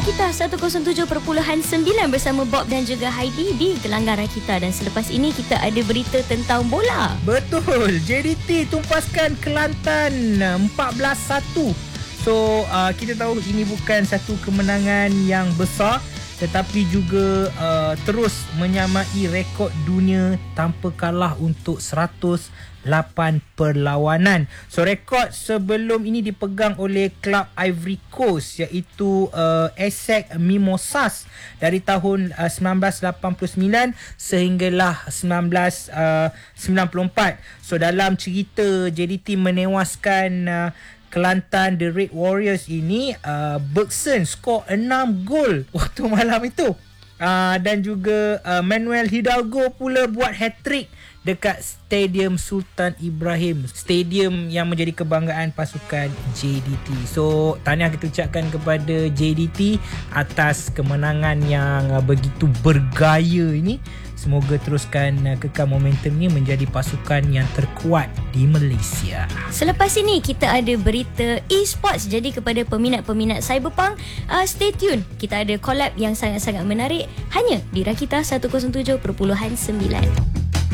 Rakita 107.9 bersama Bob dan juga Heidi di Gelanggang Rakita. Dan selepas ini kita ada berita tentang bola. Betul, JDT tumpaskan Kelantan 14-1. So kita tahu ini bukan satu kemenangan yang besar, tetapi juga terus menyamai rekod dunia tanpa kalah untuk 108 perlawanan. So rekod sebelum ini dipegang oleh klub Ivory Coast, iaitu ASEC Mimosas dari tahun 1989 sehinggalah 1994. So dalam cerita JDT menewaskan Kelantan The Red Warriors ini, Bergson skor 6 gol waktu malam itu. Dan juga Manuel Hidalgo pula buat hat-trick dekat Stadium Sultan Ibrahim, stadium yang menjadi kebanggaan pasukan JDT. So tahniah kita ucapkan kepada JDT atas kemenangan yang begitu bergaya ini. Semoga teruskan kekal momentum ni menjadi pasukan yang terkuat di Malaysia. Selepas ini kita ada berita e-sports. Jadi kepada peminat-peminat Cyberpunk, stay tune. Kita ada collab yang sangat-sangat menarik hanya di Rakita 107.9.